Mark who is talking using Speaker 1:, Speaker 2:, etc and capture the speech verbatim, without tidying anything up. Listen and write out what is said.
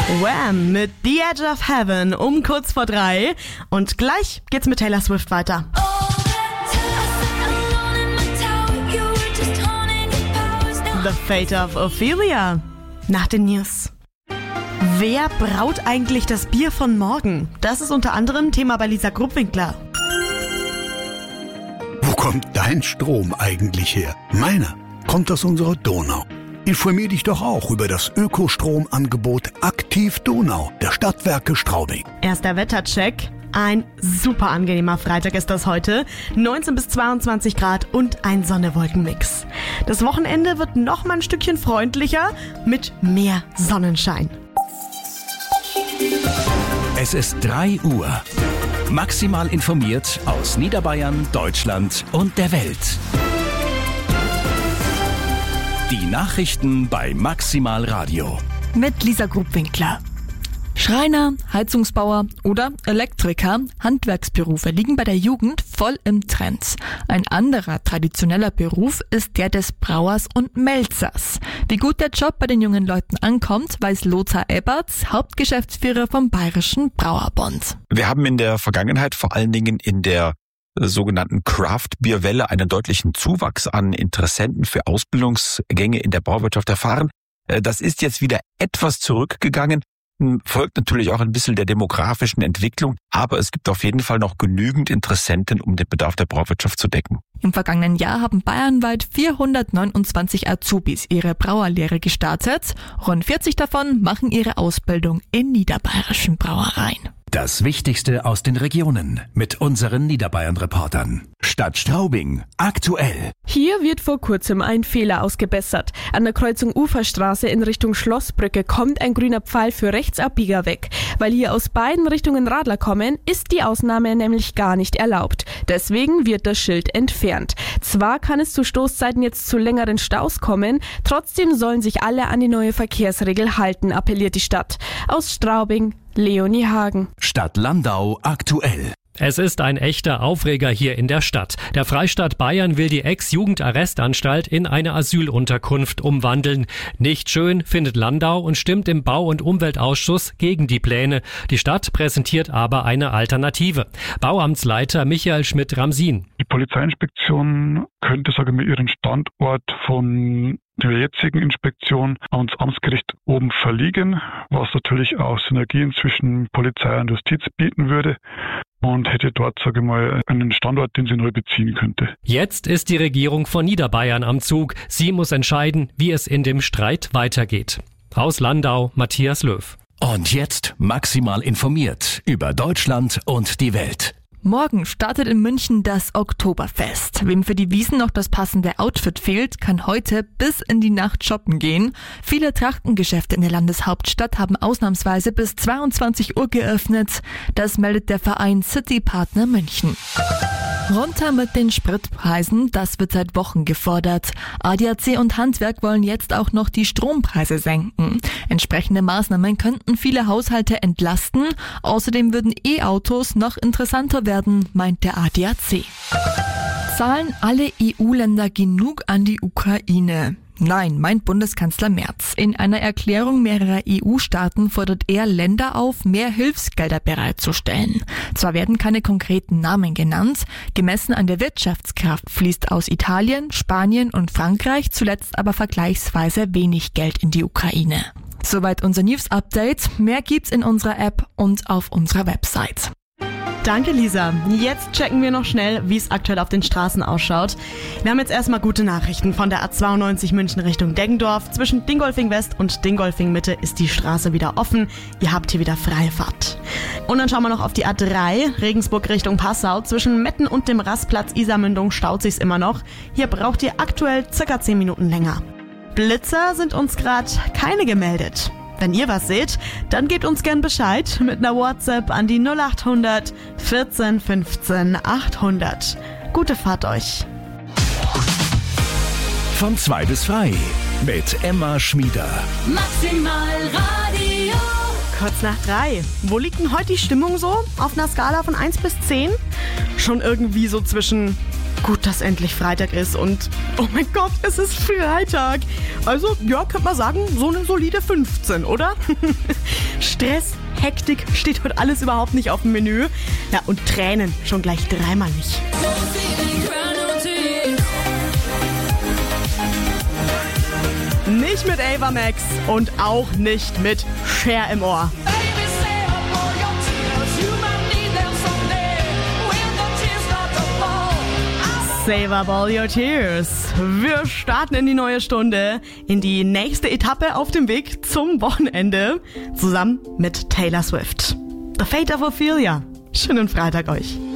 Speaker 1: Wham! Mit The Edge of Heaven um kurz vor drei. Und gleich geht's mit Taylor Swift weiter. The Fate of Ophelia. Nach den News. Wer braut eigentlich das Bier von morgen? Das ist unter anderem Thema bei Lisa Gruppwinkler.
Speaker 2: Wo kommt dein Strom eigentlich her? Meiner kommt aus unserer Donau. Informier dich doch auch über das Ökostromangebot Aktiv Donau der Stadtwerke Straubing.
Speaker 1: Erster Wettercheck. Ein super angenehmer Freitag ist das heute. neunzehn bis zweiundzwanzig Grad und ein Sonne-Wolken-Mix. Das Wochenende wird noch mal ein Stückchen freundlicher mit mehr Sonnenschein.
Speaker 3: Es ist drei Uhr. Maximal informiert aus Niederbayern, Deutschland und der Welt. Die Nachrichten bei Maximal Radio.
Speaker 4: Mit Lisa Gruppwinkler. Schreiner, Heizungsbauer oder Elektriker, Handwerksberufe liegen bei der Jugend voll im Trend. Ein anderer traditioneller Beruf ist der des Brauers und Melzers. Wie gut der Job bei den jungen Leuten ankommt, weiß Lothar Eberts, Hauptgeschäftsführer vom Bayerischen Brauerbund.
Speaker 5: Wir haben in der Vergangenheit vor allen Dingen in der sogenannten Craft-Bier-Welle einen deutlichen Zuwachs an Interessenten für Ausbildungsgänge in der Brauwirtschaft erfahren. Das ist jetzt wieder etwas zurückgegangen. Folgt natürlich auch ein bisschen der demografischen Entwicklung, aber es gibt auf jeden Fall noch genügend Interessenten, um den Bedarf der Brauwirtschaft zu decken.
Speaker 4: Im vergangenen Jahr haben bayernweit vierhundertneunundzwanzig Azubis ihre Brauerlehre gestartet. Rund vierzig davon machen ihre Ausbildung in niederbayerischen Brauereien.
Speaker 3: Das Wichtigste aus den Regionen mit unseren Niederbayern-Reportern. Stadt Straubing, aktuell.
Speaker 6: Hier wird vor kurzem ein Fehler ausgebessert. An der Kreuzung Uferstraße in Richtung Schlossbrücke kommt ein grüner Pfeil für Rechtsabbieger weg. Weil hier aus beiden Richtungen Radler kommen, ist die Ausnahme nämlich gar nicht erlaubt. Deswegen wird das Schild entfernt. Zwar kann es zu Stoßzeiten jetzt zu längeren Staus kommen, trotzdem sollen sich alle an die neue Verkehrsregel halten, appelliert die Stadt. Aus Straubing, Leonie Hagen.
Speaker 3: Stadt Landau aktuell.
Speaker 7: Es ist ein echter Aufreger hier in der Stadt. Der Freistaat Bayern will die Ex-Jugendarrestanstalt in eine Asylunterkunft umwandeln. Nicht schön, findet Landau und stimmt im Bau- und Umweltausschuss gegen die Pläne. Die Stadt präsentiert aber eine Alternative. Bauamtsleiter Michael Schmidt-Ramsin.
Speaker 8: Die Polizeiinspektion könnte, sagen wir, ihren Standort von der jetzigen Inspektion ans Amtsgericht oben verlegen, was natürlich auch Synergien zwischen Polizei und Justiz bieten würde und hätte dort, sage ich mal, einen Standort, den sie neu beziehen könnte.
Speaker 7: Jetzt ist die Regierung von Niederbayern am Zug. Sie muss entscheiden, wie es in dem Streit weitergeht. Aus Landau, Matthias Löw.
Speaker 3: Und jetzt maximal informiert über Deutschland und die Welt.
Speaker 4: Morgen startet in München das Oktoberfest. Wem für die Wiesn noch das passende Outfit fehlt, kann heute bis in die Nacht shoppen gehen. Viele Trachtengeschäfte in der Landeshauptstadt haben ausnahmsweise bis zweiundzwanzig Uhr geöffnet. Das meldet der Verein City Partner München. Runter mit den Spritpreisen, das wird seit Wochen gefordert. A D A C und Handwerk wollen jetzt auch noch die Strompreise senken. Entsprechende Maßnahmen könnten viele Haushalte entlasten. Außerdem würden E-Autos noch interessanter werden, meint der A D A C. Zahlen alle E U-Länder genug an die Ukraine? Nein, meint Bundeskanzler Merz. In einer Erklärung mehrerer E U-Staaten fordert er Länder auf, mehr Hilfsgelder bereitzustellen. Zwar werden keine konkreten Namen genannt, gemessen an der Wirtschaftskraft fließt aus Italien, Spanien und Frankreich zuletzt aber vergleichsweise wenig Geld in die Ukraine. Soweit unser News-Update. Mehr gibt's in unserer App und auf unserer Website.
Speaker 1: Danke, Lisa. Jetzt checken wir noch schnell, wie es aktuell auf den Straßen ausschaut. Wir haben jetzt erstmal gute Nachrichten. Von der A zweiundneunzig München Richtung Deggendorf. Zwischen Dingolfing West und Dingolfing Mitte ist die Straße wieder offen. Ihr habt hier wieder freie Fahrt. Und dann schauen wir noch auf die A drei, Regensburg Richtung Passau. Zwischen Metten und dem Rastplatz Isarmündung staut sich's immer noch. Hier braucht ihr aktuell circa zehn Minuten länger. Blitzer sind uns gerade keine gemeldet. Wenn ihr was seht, dann gebt uns gern Bescheid mit einer WhatsApp an die null acht hundert vierzehn fünfzehn achthundert. Gute Fahrt euch.
Speaker 3: Von zwei bis frei mit Emma Schmieder.
Speaker 9: Maximal Radio.
Speaker 1: Kurz nach drei. Wo liegt denn heute die Stimmung so? Auf einer Skala von eins bis zehn? Schon irgendwie so zwischen gut, dass endlich Freitag ist und oh mein Gott, es ist Freitag. Also, ja, könnte man sagen, so eine solide fünfzehn, oder? Stress, Hektik steht heute alles überhaupt nicht auf dem Menü. Ja, und Tränen schon gleich dreimal nicht. Nicht mit Ava Max und auch nicht mit Cher im Ohr. Save up all your tears. Wir starten in die neue Stunde, in die nächste Etappe auf dem Weg zum Wochenende, zusammen mit Taylor Swift. The Fate of Ophelia. Schönen Freitag euch.